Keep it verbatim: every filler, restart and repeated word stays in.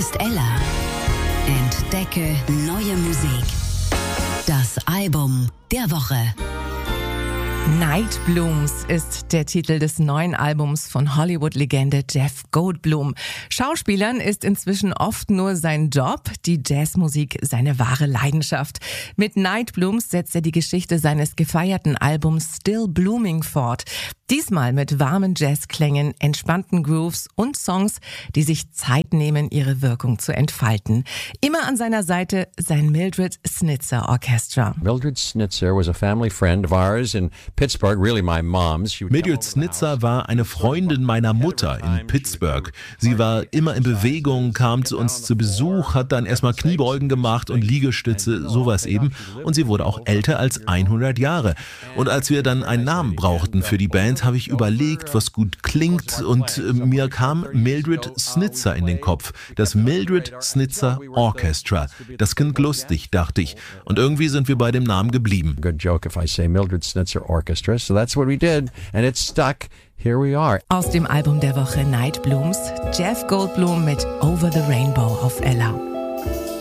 ist Ella. Entdecke neue Musik. Das Album der Woche. Night Blooms ist der Titel des neuen Albums von Hollywood-Legende Jeff Goldblum. Schauspielern ist inzwischen oft nur sein Job, die Jazzmusik seine wahre Leidenschaft. Mit Night Blooms setzt er die Geschichte seines gefeierten Albums Still Blooming fort. Diesmal mit warmen Jazzklängen, entspannten Grooves und Songs, die sich Zeit nehmen, ihre Wirkung zu entfalten. Immer an seiner Seite sein Mildred Snitzer Orchestra. Mildred Snitzer was a family friend of ours in Pittsburgh, really my mom's. Mildred Snitzer war eine Freundin meiner Mutter in Pittsburgh. Sie war immer in Bewegung, kam zu uns zu Besuch, hat dann erstmal Kniebeugen gemacht und Liegestütze, sowas eben. Und sie wurde auch älter als hundert Jahre. Und als wir dann einen Namen brauchten für die Band, habe ich überlegt, was gut klingt, und äh, mir kam Mildred Snitzer in den Kopf. Das Mildred Snitzer Orchestra. Das klingt lustig, dachte ich. Und irgendwie sind wir bei dem Namen geblieben. Good joke if I say Mildred Snitzer Orchestra. So that's what we did, and it stuck. Here we are. Aus dem Album der Woche Night Blooms, Jeff Goldblum mit Over the Rainbow auf Ella.